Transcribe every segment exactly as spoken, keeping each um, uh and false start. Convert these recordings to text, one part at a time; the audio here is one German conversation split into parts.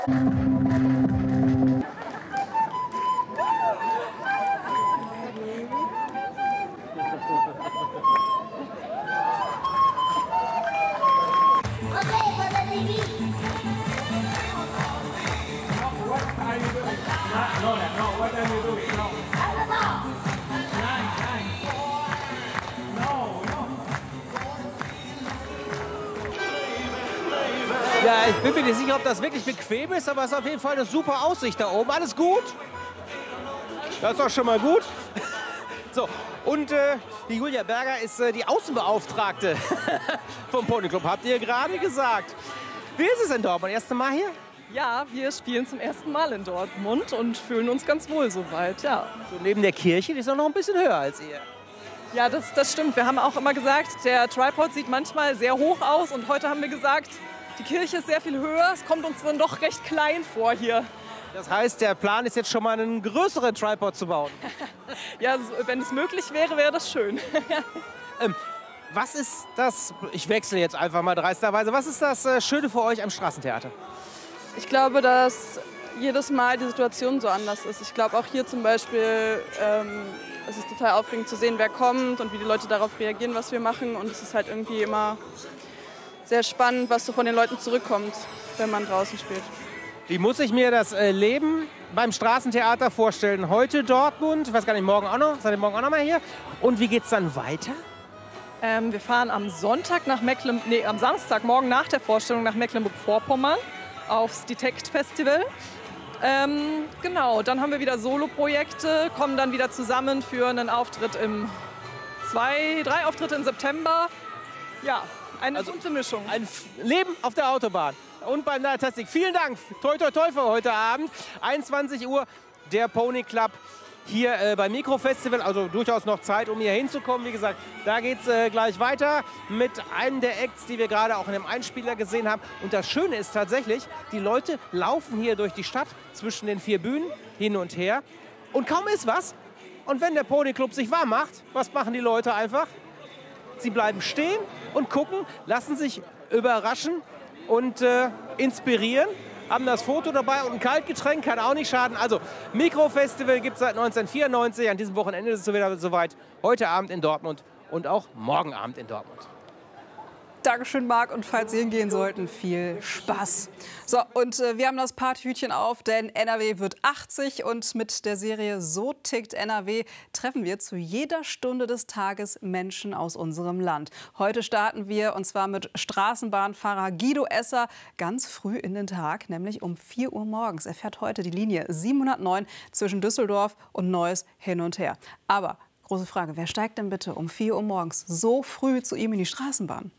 Ja, ich bin mir nicht sicher, ob das wirklich bequem ist, aber es ist auf jeden Fall eine super Aussicht da oben. Alles gut? Das ist doch schon mal gut. So, und äh, die Julia Berger ist äh, die Außenbeauftragte vom Pony Club, habt ihr gerade gesagt. Wie ist es in Dortmund? Erste Mal hier? Ja, wir spielen zum ersten Mal in Dortmund und fühlen uns ganz wohl soweit, ja. So neben der Kirche, die ist auch noch ein bisschen höher als ihr. Ja, das, das stimmt. Wir haben auch immer gesagt, der Tripod sieht manchmal sehr hoch aus und heute haben wir gesagt, die Kirche ist sehr viel höher, es kommt uns dann doch recht klein vor hier. Das heißt, der Plan ist jetzt schon mal einen größeren Tripod zu bauen. Ja, wenn es möglich wäre, wäre das schön. ähm, was ist das, ich wechsle jetzt einfach mal dreisterweise, was ist das äh, Schöne für euch am Straßentheater? Ich glaube, dass jedes Mal die Situation so anders ist. Ich glaube auch hier zum Beispiel, ähm, es ist total aufregend zu sehen, wer kommt und wie die Leute darauf reagieren, was wir machen. Und es ist halt irgendwie immer sehr spannend, was so von den Leuten zurückkommt, wenn man draußen spielt. Wie muss ich mir das äh, Leben beim Straßentheater vorstellen? Heute Dortmund, ich weiß gar nicht, morgen auch noch, seid ihr morgen auch noch mal hier? Und wie geht's dann weiter? Ähm, wir fahren am Sonntag nach Mecklenburg, nee, am Samstagmorgen nach der Vorstellung nach Mecklenburg-Vorpommern aufs Detect Festival. Ähm, genau, dann haben wir wieder Solo-Projekte, kommen dann wieder zusammen für einen Auftritt im zwei, drei Auftritte im September. Ja, eine also bunte Mischung. Ein Leben auf der Autobahn und beim Natastik. Vielen Dank. Toi, toi, toi für heute Abend. einundzwanzig Uhr, der Pony Club hier äh, beim Mikrofestival. Also durchaus noch Zeit, um hier hinzukommen. Wie gesagt, da geht es äh, gleich weiter mit einem der Acts, die wir gerade auch in dem Einspieler gesehen haben. Und das Schöne ist tatsächlich, die Leute laufen hier durch die Stadt zwischen den vier Bühnen hin und her. Und kaum ist was. Und wenn der Pony Club sich warm macht, was machen die Leute einfach? Sie bleiben stehen und gucken, lassen sich überraschen und äh, inspirieren, haben das Foto dabei und ein Kaltgetränk, kann auch nicht schaden. Also, Mikrofestival gibt es seit neunzehnhundertvierundneunzig, an diesem Wochenende ist es wieder soweit. Heute Abend in Dortmund und auch morgen Abend in Dortmund. Dankeschön, Marc. Und falls Sie hingehen sollten, viel Spaß. So, und äh, wir haben das Partyhütchen auf, denn N R W wird achtzig. Und mit der Serie So tickt N R W treffen wir zu jeder Stunde des Tages Menschen aus unserem Land. Heute starten wir, und zwar mit Straßenbahnfahrer Guido Esser, ganz früh in den Tag, nämlich um vier Uhr morgens. Er fährt heute die Linie siebenhundertneun zwischen Düsseldorf und Neuss hin und her. Aber, große Frage, wer steigt denn bitte um vier Uhr morgens so früh zu ihm in die Straßenbahn?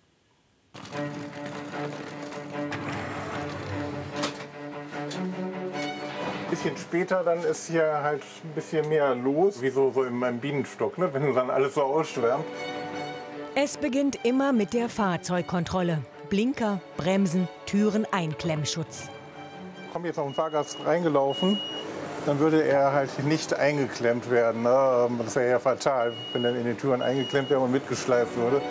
Ein bisschen später, dann ist hier halt ein bisschen mehr los, wie so, so in meinem Bienenstock, ne? Wenn dann alles so ausschwärmt. Es beginnt immer mit der Fahrzeugkontrolle. Blinker, Bremsen, Türen, Einklemmschutz. Kommt jetzt noch ein Fahrgast reingelaufen, dann würde er halt nicht eingeklemmt werden. Ne? Das wäre ja fatal, wenn er in den Türen eingeklemmt wäre und mitgeschleift würde.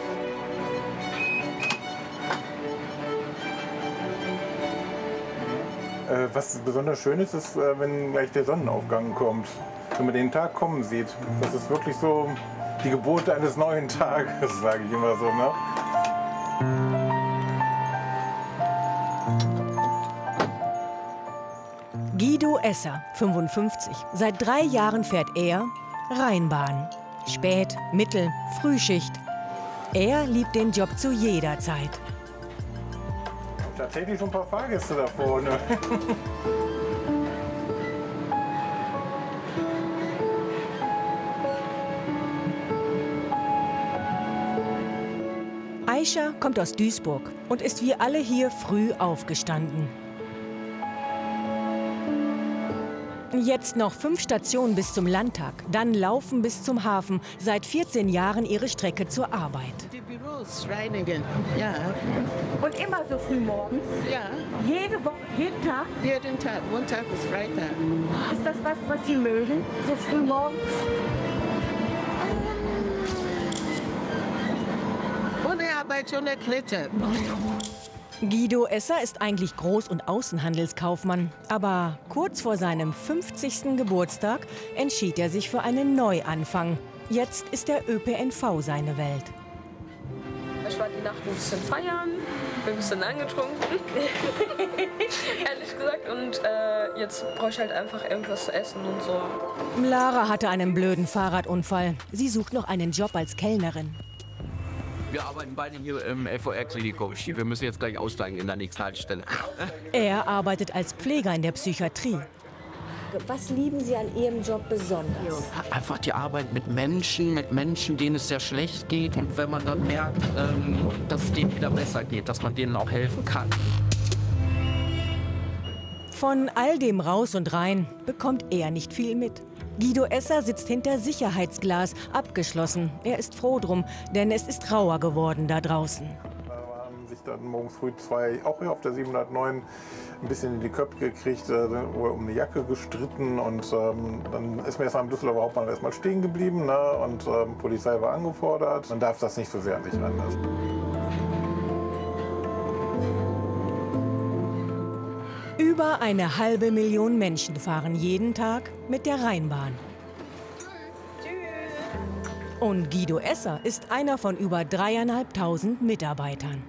Was besonders schön ist, ist, wenn gleich der Sonnenaufgang kommt. Wenn man den Tag kommen sieht. Das ist wirklich so die Geburt eines neuen Tages, sage ich immer so. Ne? Guido Esser, fünfundfünfzig. Seit drei Jahren fährt er Rheinbahn. Spät-, Mittel-, Frühschicht. Er liebt den Job zu jeder Zeit. Tatsächlich schon ein paar Fahrgäste da vorne. Aisha kommt aus Duisburg und ist wie alle hier früh aufgestanden. Jetzt noch fünf Stationen bis zum Landtag, dann laufen bis zum Hafen. Seit vierzehn Jahren ihre Strecke zur Arbeit. Die Büros reinigen, ja. Und immer so früh morgens? Ja. Jede Woche, jeden Tag? Jeden Tag, Montag bis Freitag. Ist das was, was Sie mögen, so früh morgens? Ohne Arbeit, ohne Knete. Guido Esser ist eigentlich Groß- und Außenhandelskaufmann. Aber kurz vor seinem fünfzigsten Geburtstag entschied er sich für einen Neuanfang. Jetzt ist der Ö P N V seine Welt. Ich war die Nacht ein bisschen feiern, bin ein bisschen angetrunken, ehrlich gesagt. Und äh, jetzt brauche ich halt einfach irgendwas zu essen und so. Lara hatte einen blöden Fahrradunfall. Sie sucht noch einen Job als Kellnerin. Wir arbeiten beide hier im L V R-Klinikum. Wir müssen jetzt gleich aussteigen in der nächsten Haltestelle. Er arbeitet als Pfleger in der Psychiatrie. Was lieben Sie an Ihrem Job besonders? Einfach die Arbeit mit Menschen, mit Menschen, denen es sehr schlecht geht. Und wenn man dann merkt, ähm, dass es denen wieder besser geht, dass man denen auch helfen kann. Von all dem Raus und Rein bekommt er nicht viel mit. Guido Esser sitzt hinter Sicherheitsglas, abgeschlossen. Er ist froh drum, denn es ist rauer geworden da draußen. Da haben sich dann morgens früh zwei, auch hier auf der siebenhundertneun, ein bisschen in die Köpfe gekriegt, äh, um eine Jacke gestritten. Und ähm, dann ist mir erst am Düsseldorfer Hauptbahnhof erstmal stehen geblieben, ne? Und ähm, Polizei war angefordert. Man darf das nicht so sehr an sich ranlassen. Über eine halbe Million Menschen fahren jeden Tag mit der Rheinbahn. Und Guido Esser ist einer von über dreieinhalbtausend Mitarbeitern.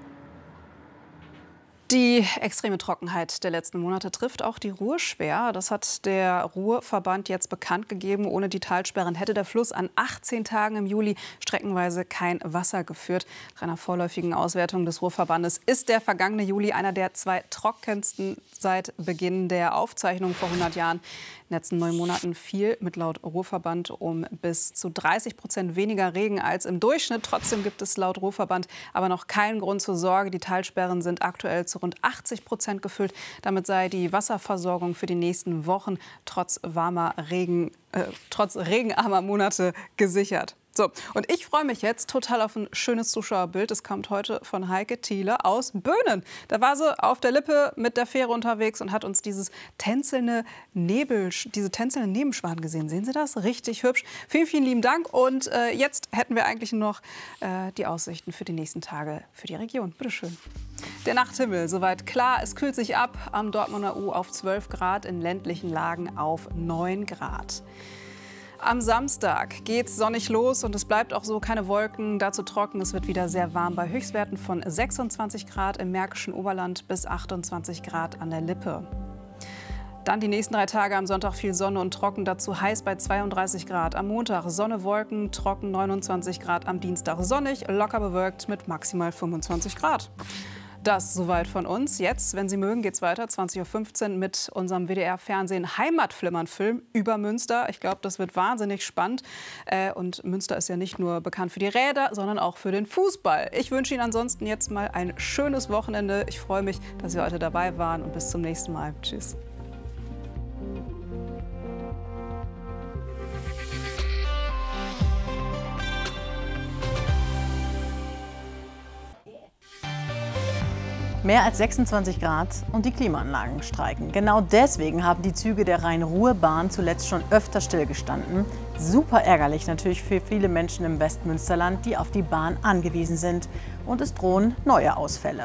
Die extreme Trockenheit der letzten Monate trifft auch die Ruhr schwer. Das hat der Ruhrverband jetzt bekannt gegeben. Ohne die Talsperren hätte der Fluss an achtzehn Tagen im Juli streckenweise kein Wasser geführt. Nach einer vorläufigen Auswertung des Ruhrverbandes ist der vergangene Juli einer der zwei trockensten seit Beginn der Aufzeichnung vor hundert Jahren. In den letzten neun Monaten fiel mit laut Ruhrverband um bis zu dreißig Prozent weniger Regen als im Durchschnitt. Trotzdem gibt es laut Ruhrverband aber noch keinen Grund zur Sorge. Die Talsperren sind aktuell zu rund achtzig Prozent gefüllt. Damit sei die Wasserversorgung für die nächsten Wochen trotz warmer Regen, äh, trotz regenarmer Monate gesichert. So, und ich freue mich jetzt total auf ein schönes Zuschauerbild. Es kommt heute von Heike Thiele aus Böhnen. Da war sie auf der Lippe mit der Fähre unterwegs und hat uns dieses tänzelnde Nebel, diese tänzelnden Nebenschwaden gesehen. Sehen Sie das? Richtig hübsch. Vielen, vielen lieben Dank. Und äh, jetzt hätten wir eigentlich noch äh, die Aussichten für die nächsten Tage für die Region. Bitte schön. Der Nachthimmel soweit klar. Es kühlt sich ab. Am Dortmunder U auf zwölf Grad, in ländlichen Lagen auf neun Grad. Am Samstag geht's sonnig los und es bleibt auch so, keine Wolken, dazu trocken. Es wird wieder sehr warm bei Höchstwerten von sechsundzwanzig Grad im Märkischen Oberland bis achtundzwanzig Grad an der Lippe. Dann die nächsten drei Tage am Sonntag viel Sonne und trocken, dazu heiß bei zweiunddreißig Grad. Am Montag Sonne, Wolken, trocken neunundzwanzig Grad. Am Dienstag sonnig, locker bewölkt mit maximal fünfundzwanzig Grad. Das soweit von uns. Jetzt, wenn Sie mögen, geht's weiter. zwanzig Uhr fünfzehn mit unserem W D R-Fernsehen Heimatflimmern-Film über Münster. Ich glaube, das wird wahnsinnig spannend. Äh, und Münster ist ja nicht nur bekannt für die Räder, sondern auch für den Fußball. Ich wünsche Ihnen ansonsten jetzt mal ein schönes Wochenende. Ich freue mich, dass Sie heute dabei waren und bis zum nächsten Mal. Tschüss. Mehr als sechsundzwanzig Grad und die Klimaanlagen streiken. Genau deswegen haben die Züge der Rhein-Ruhr-Bahn zuletzt schon öfter stillgestanden. Super ärgerlich natürlich für viele Menschen im Westmünsterland, die auf die Bahn angewiesen sind. Und es drohen neue Ausfälle.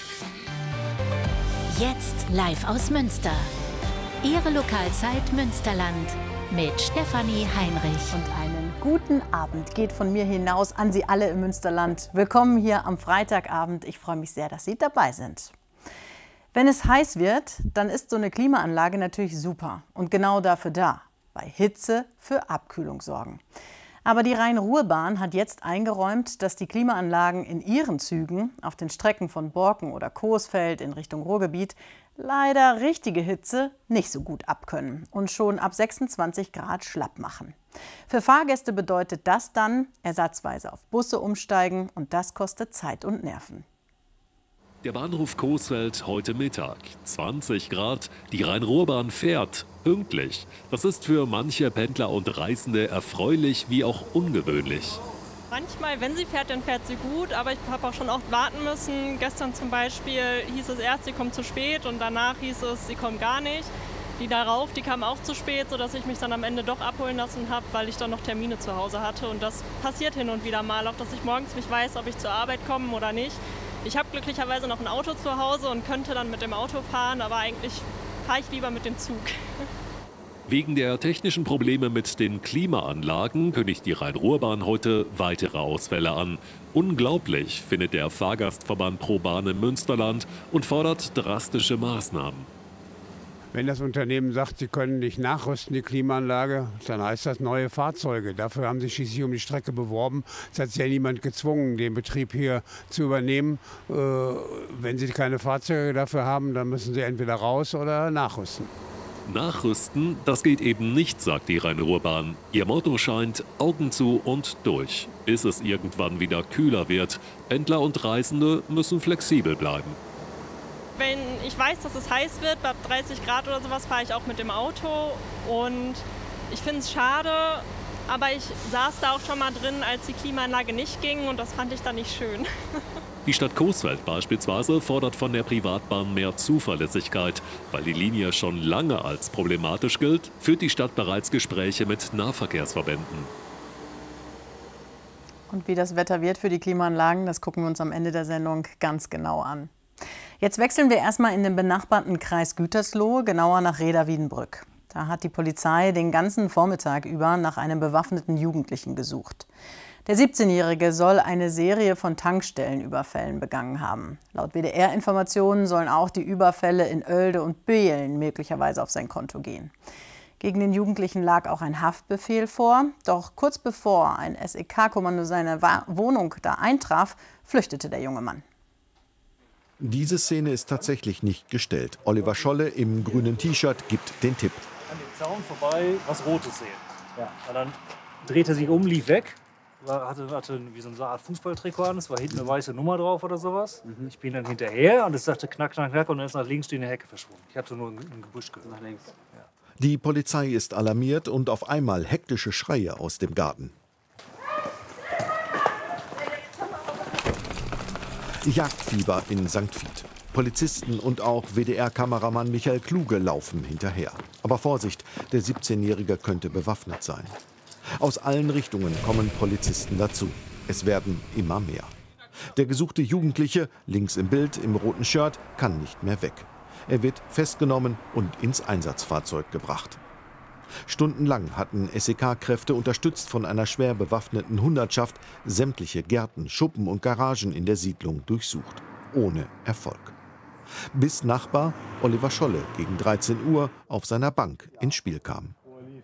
Jetzt live aus Münster. Ihre Lokalzeit Münsterland mit Stefanie Heinrich. Und einen guten Abend geht von mir hinaus an Sie alle im Münsterland. Willkommen hier am Freitagabend. Ich freue mich sehr, dass Sie dabei sind. Wenn es heiß wird, dann ist so eine Klimaanlage natürlich super und genau dafür da. Bei Hitze für Abkühlung sorgen. Aber die Rhein-Ruhr-Bahn hat jetzt eingeräumt, dass die Klimaanlagen in ihren Zügen auf den Strecken von Borken oder Coesfeld in Richtung Ruhrgebiet leider richtige Hitze nicht so gut abkönnen und schon ab sechsundzwanzig Grad schlapp machen. Für Fahrgäste bedeutet das dann ersatzweise auf Busse umsteigen und das kostet Zeit und Nerven. Der Bahnhof Coesfeld heute Mittag. zwanzig Grad. Die Rhein-Ruhr-Bahn fährt pünktlich. Das ist für manche Pendler und Reisende erfreulich wie auch ungewöhnlich. Manchmal, wenn sie fährt, dann fährt sie gut, aber ich habe auch schon oft warten müssen. Gestern zum Beispiel hieß es erst, sie kommt zu spät und danach hieß es, sie kommt gar nicht. Die darauf, die kam auch zu spät, sodass ich mich dann am Ende doch abholen lassen habe, weil ich dann noch Termine zu Hause hatte. Und das passiert hin und wieder mal, auch dass ich morgens nicht weiß, ob ich zur Arbeit komme oder nicht. Ich habe glücklicherweise noch ein Auto zu Hause und könnte dann mit dem Auto fahren, aber eigentlich fahre ich lieber mit dem Zug. Wegen der technischen Probleme mit den Klimaanlagen kündigt die Rhein-Ruhr-Bahn heute weitere Ausfälle an. Unglaublich, findet der Fahrgastverband Pro Bahn im Münsterland und fordert drastische Maßnahmen. Wenn das Unternehmen sagt, sie können nicht nachrüsten, die Klimaanlage, dann heißt das neue Fahrzeuge. Dafür haben sie schließlich um die Strecke beworben. Es hat sich ja niemand gezwungen, den Betrieb hier zu übernehmen. Äh, wenn sie keine Fahrzeuge dafür haben, dann müssen sie entweder raus oder nachrüsten. Nachrüsten, das geht eben nicht, sagt die Rhein-Ruhr-Bahn. Ihr Motto scheint Augen zu und durch, bis es irgendwann wieder kühler wird. Pendler und Reisende müssen flexibel bleiben. Wenn ich weiß, dass es heiß wird, bei dreißig Grad oder sowas, fahre ich auch mit dem Auto. Und ich finde es schade, aber ich saß da auch schon mal drin, als die Klimaanlage nicht ging und das fand ich dann nicht schön. Die Stadt Coesfeld beispielsweise fordert von der Privatbahn mehr Zuverlässigkeit. Weil die Linie schon lange als problematisch gilt, führt die Stadt bereits Gespräche mit Nahverkehrsverbänden. Und wie das Wetter wird für die Klimaanlagen, das gucken wir uns am Ende der Sendung ganz genau an. Jetzt wechseln wir erstmal in den benachbarten Kreis Gütersloh, genauer nach Rheda-Wiedenbrück. Da hat die Polizei den ganzen Vormittag über nach einem bewaffneten Jugendlichen gesucht. Der siebzehnjährige soll eine Serie von Tankstellenüberfällen begangen haben. Laut W D R-Informationen sollen auch die Überfälle in Oelde und Behlen möglicherweise auf sein Konto gehen. Gegen den Jugendlichen lag auch ein Haftbefehl vor. Doch kurz bevor ein S E K-Kommando seine Wohnung da eintraf, flüchtete der junge Mann. Diese Szene ist tatsächlich nicht gestellt. Oliver Scholle im grünen T-Shirt gibt den Tipp. An dem Zaun vorbei was Rotes sehen. Ja. Und dann drehte er sich um, lief weg. War, hatte, hatte wie so eine Art Fußballtrikot an. Es war hinten eine weiße Nummer drauf oder sowas. Mhm. Ich bin dann hinterher und es sagte knack, knack, knack und dann ist nach links in die Hecke verschwunden. Ich hatte nur ein, ein Gebüsch gehört. Nach links. Ja. Die Polizei ist alarmiert und auf einmal hektische Schreie aus dem Garten. Jagdfieber in Sankt Vith. Polizisten und auch W D R-Kameramann Michael Kluge laufen hinterher. Aber Vorsicht, der siebzehnjährige könnte bewaffnet sein. Aus allen Richtungen kommen Polizisten dazu. Es werden immer mehr. Der gesuchte Jugendliche, links im Bild im roten Shirt, kann nicht mehr weg. Er wird festgenommen und ins Einsatzfahrzeug gebracht. Stundenlang hatten S E K-Kräfte unterstützt von einer schwer bewaffneten Hundertschaft sämtliche Gärten, Schuppen und Garagen in der Siedlung durchsucht. Ohne Erfolg. Bis Nachbar Oliver Scholle gegen dreizehn Uhr auf seiner Bank ins Spiel kam.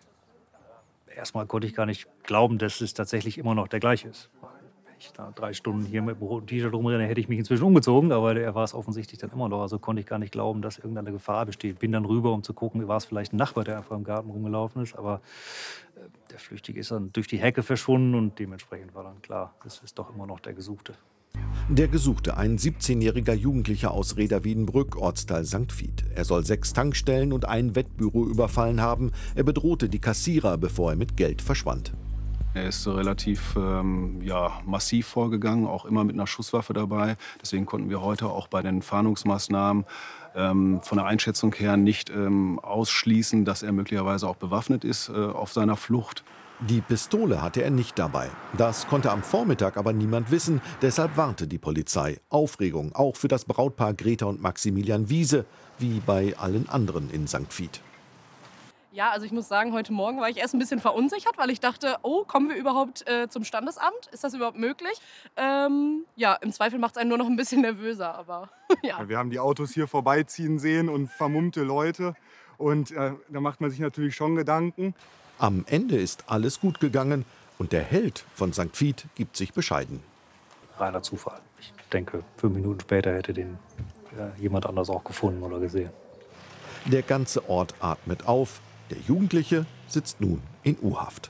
Erstmal konnte ich gar nicht glauben, dass es tatsächlich immer noch der gleiche ist. Wenn ich da drei Stunden hier mit dem roten T-Shirt rumrenne, hätte ich mich inzwischen umgezogen, aber er war es offensichtlich dann immer noch. Also konnte ich gar nicht glauben, dass irgendeine Gefahr besteht. Bin dann rüber, um zu gucken, war es vielleicht ein Nachbar, der einfach im Garten rumgelaufen ist. Aber der Flüchtige ist dann durch die Hecke verschwunden und dementsprechend war dann klar, es ist doch immer noch der Gesuchte. Der Gesuchte, ein siebzehnjähriger Jugendlicher aus Rheda-Wiedenbrück, Ortsteil Sankt Vith. Er soll sechs Tankstellen und ein Wettbüro überfallen haben. Er bedrohte die Kassierer, bevor er mit Geld verschwand. Er ist relativ ähm, ja, massiv vorgegangen, auch immer mit einer Schusswaffe dabei. Deswegen konnten wir heute auch bei den Fahndungsmaßnahmen ähm, von der Einschätzung her nicht ähm, ausschließen, dass er möglicherweise auch bewaffnet ist äh, auf seiner Flucht. Die Pistole hatte er nicht dabei. Das konnte am Vormittag aber niemand wissen. Deshalb warnte die Polizei. Aufregung auch für das Brautpaar Greta und Maximilian Wiese, wie bei allen anderen in Sankt Vith. Ja, also ich muss sagen, heute Morgen war ich erst ein bisschen verunsichert, weil ich dachte, oh, kommen wir überhaupt äh, zum Standesamt? Ist das überhaupt möglich? Ähm, ja, im Zweifel macht es einen nur noch ein bisschen nervöser, aber ja. ja. Wir haben die Autos hier vorbeiziehen sehen und vermummte Leute und äh, da macht man sich natürlich schon Gedanken. Am Ende ist alles gut gegangen und der Held von Sankt Vith gibt sich bescheiden. Reiner Zufall. Ich denke, fünf Minuten später hätte den ja, jemand anders auch gefunden oder gesehen. Der ganze Ort atmet auf. Der Jugendliche sitzt nun in U-Haft.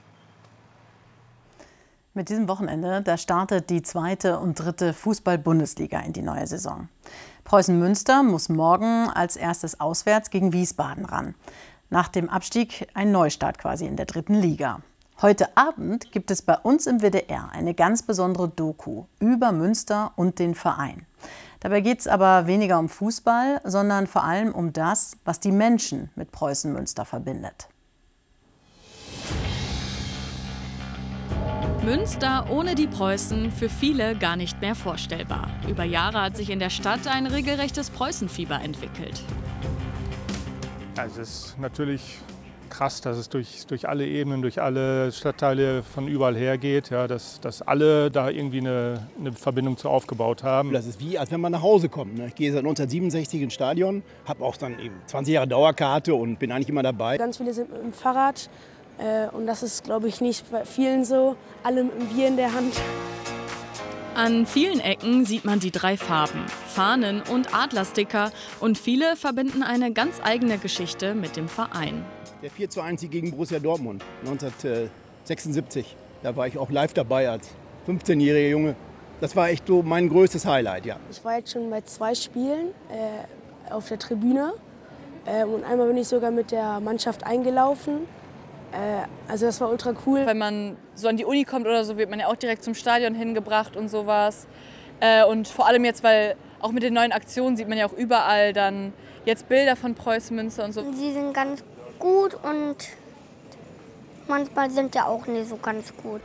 Mit diesem Wochenende, da startet die zweite und dritte Fußball-Bundesliga in die neue Saison. Preußen Münster muss morgen als erstes auswärts gegen Wiesbaden ran. Nach dem Abstieg ein Neustart quasi in der dritten Liga. Heute Abend gibt es bei uns im W D R eine ganz besondere Doku über Münster und den Verein. Dabei geht es aber weniger um Fußball, sondern vor allem um das, was die Menschen mit Preußen Münster verbindet. Münster ohne die Preußen für viele gar nicht mehr vorstellbar. Über Jahre hat sich in der Stadt ein regelrechtes Preußenfieber entwickelt. Also es ist natürlich krass, dass es durch, durch alle Ebenen, durch alle Stadtteile von überall her geht, ja, dass, dass alle da irgendwie eine, eine Verbindung zu aufgebaut haben. Das ist wie, als wenn man nach Hause kommt. Ne? Ich gehe seit neunzehnhundertsiebenundsechzig ins Stadion, habe auch dann eben zwanzig Jahre Dauerkarte und bin eigentlich immer dabei. Ganz viele sind mit dem Fahrrad äh, und das ist, glaube ich, nicht bei vielen so. Alle mit dem Bier in der Hand. An vielen Ecken sieht man die drei Farben, Fahnen und Adlersticker, und viele verbinden eine ganz eigene Geschichte mit dem Verein. Der vier zu eins gegen Borussia Dortmund neunzehnhundertsechsundsiebzig, da war ich auch live dabei als fünfzehnjähriger Junge. Das war echt so mein größtes Highlight, ja. Ich war jetzt schon bei zwei Spielen äh, auf der Tribüne äh, und einmal bin ich sogar mit der Mannschaft eingelaufen. Äh, also das war ultra cool. Wenn man so an die Uni kommt oder so, wird man ja auch direkt zum Stadion hingebracht und sowas. Äh, und vor allem jetzt, weil auch mit den neuen Aktionen sieht man ja auch überall dann jetzt Bilder von Preußen Münster und so. Sie sind ganz gut und manchmal sind ja auch nicht so ganz gut.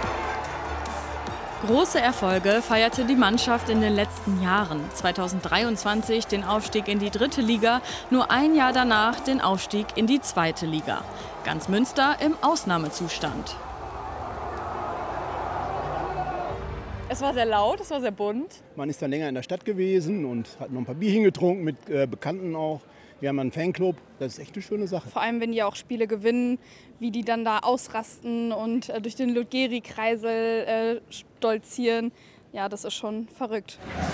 Große Erfolge feierte die Mannschaft in den letzten Jahren. zweitausenddreiundzwanzig den Aufstieg in die dritte Liga, nur ein Jahr danach den Aufstieg in die zweite Liga. Ganz Münster im Ausnahmezustand. Es war sehr laut, es war sehr bunt. Man ist dann länger in der Stadt gewesen und hat noch ein paar Bierchen getrunken mit äh, Bekannten auch. Wir haben einen Fanclub, das ist echt eine schöne Sache. Vor allem, wenn die auch Spiele gewinnen, wie die dann da ausrasten und äh, durch den Ludgeri-Kreisel äh, stolzieren. Ja, das ist schon verrückt.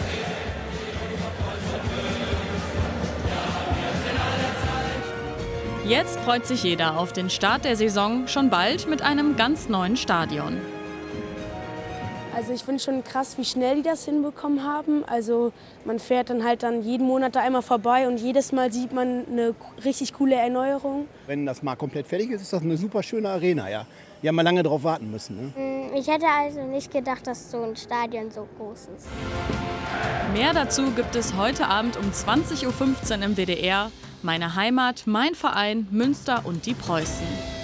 Jetzt freut sich jeder auf den Start der Saison, schon bald mit einem ganz neuen Stadion. Also ich finde schon krass, wie schnell die das hinbekommen haben. Also man fährt dann halt dann jeden Monat da einmal vorbei und jedes Mal sieht man eine richtig coole Erneuerung. Wenn das mal komplett fertig ist, ist das eine super schöne Arena, ja. Wir haben mal lange darauf warten müssen. Ne? Ich hätte also nicht gedacht, dass so ein Stadion so groß ist. Mehr dazu gibt es heute Abend um zwanzig Uhr fünfzehn im W D R. Meine Heimat, mein Verein, Münster und die Preußen.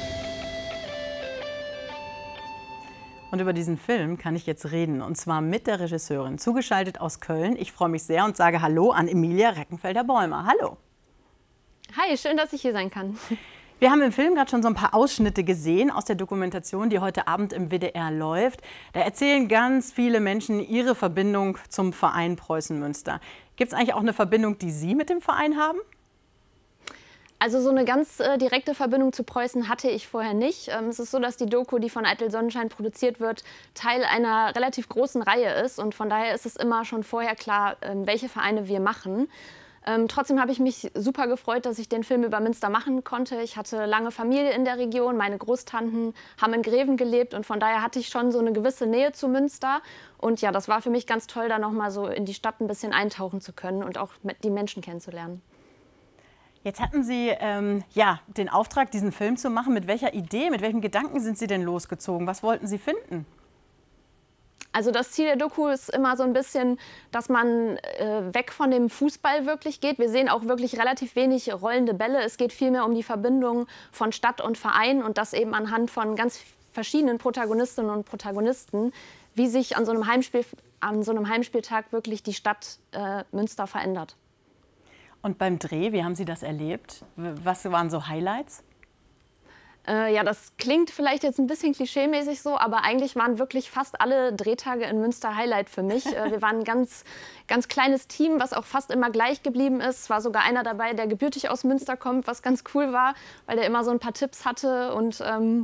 Und über diesen Film kann ich jetzt reden, und zwar mit der Regisseurin, zugeschaltet aus Köln. Ich freue mich sehr und sage Hallo an Emilia Reckenfelder-Bäumer. Hallo. Hi, schön, dass ich hier sein kann. Wir haben im Film gerade schon so ein paar Ausschnitte gesehen aus der Dokumentation, die heute Abend im W D R läuft. Da erzählen ganz viele Menschen ihre Verbindung zum Verein Preußen Münster. Gibt es eigentlich auch eine Verbindung, die Sie mit dem Verein haben? Also so eine ganz äh, direkte Verbindung zu Preußen hatte ich vorher nicht. Ähm, es ist so, dass die Doku, die von Eitel Sonnenschein produziert wird, Teil einer relativ großen Reihe ist. Und von daher ist es immer schon vorher klar, ähm, welche Vereine wir machen. Ähm, trotzdem habe ich mich super gefreut, dass ich den Film über Münster machen konnte. Ich hatte lange Familie in der Region, meine Großtanten haben in Greven gelebt und von daher hatte ich schon so eine gewisse Nähe zu Münster. Und ja, das war für mich ganz toll, da noch mal so in die Stadt ein bisschen eintauchen zu können und auch die Menschen kennenzulernen. Jetzt hatten Sie ähm, ja, den Auftrag, diesen Film zu machen. Mit welcher Idee, mit welchem Gedanken sind Sie denn losgezogen? Was wollten Sie finden? Also das Ziel der Doku ist immer so ein bisschen, dass man äh, weg von dem Fußball wirklich geht. Wir sehen auch wirklich relativ wenig rollende Bälle. Es geht vielmehr um die Verbindung von Stadt und Verein und das eben anhand von ganz verschiedenen Protagonistinnen und Protagonisten, wie sich an so einem, Heimspiel, an so einem Heimspieltag wirklich die Stadt äh, Münster verändert. Und beim Dreh, wie haben Sie das erlebt? Was waren so Highlights? Äh, ja, das klingt vielleicht jetzt ein bisschen klischeemäßig so, aber eigentlich waren wirklich fast alle Drehtage in Münster Highlight für mich. Äh, wir waren ein ganz, ganz kleines Team, was auch fast immer gleich geblieben ist. Es war sogar einer dabei, der gebürtig aus Münster kommt, was ganz cool war, weil der immer so ein paar Tipps hatte und ähm,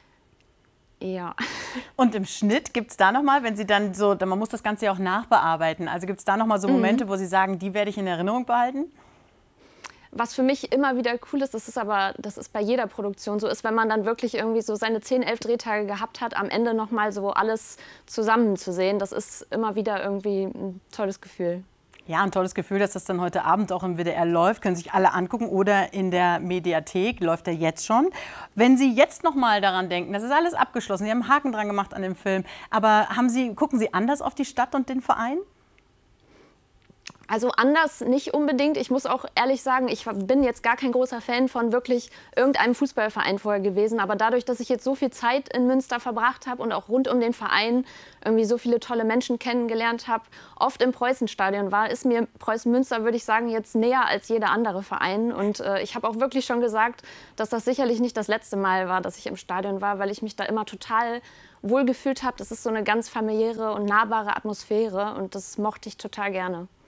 ja. Und im Schnitt gibt es da noch mal, wenn Sie dann so, man muss das Ganze ja auch nachbearbeiten, also gibt es da noch mal so Momente, mhm. wo Sie sagen, die werde ich in Erinnerung behalten? Was für mich immer wieder cool ist, das ist aber, das ist bei jeder Produktion so, ist, wenn man dann wirklich irgendwie so seine zehn, elf Drehtage gehabt hat, am Ende noch mal so alles zusammen zu sehen, das ist immer wieder irgendwie ein tolles Gefühl. Ja, ein tolles Gefühl, dass das dann heute Abend auch im W D R läuft. Können sich alle angucken oder in der Mediathek. Läuft er jetzt schon. Wenn Sie jetzt noch mal daran denken, das ist alles abgeschlossen. Sie haben einen Haken dran gemacht an dem Film. Aber haben Sie, gucken Sie anders auf die Stadt und den Verein? Also anders nicht unbedingt. Ich muss auch ehrlich sagen, ich bin jetzt gar kein großer Fan von wirklich irgendeinem Fußballverein vorher gewesen. Aber dadurch, dass ich jetzt so viel Zeit in Münster verbracht habe und auch rund um den Verein irgendwie so viele tolle Menschen kennengelernt habe, oft im Preußenstadion war, ist mir Preußen Münster, würde ich sagen, jetzt näher als jeder andere Verein. Und äh, ich habe auch wirklich schon gesagt, dass das sicherlich nicht das letzte Mal war, dass ich im Stadion war, weil ich mich da immer total wohl gefühlt habe. Das ist so eine ganz familiäre und nahbare Atmosphäre und das mochte ich total gerne.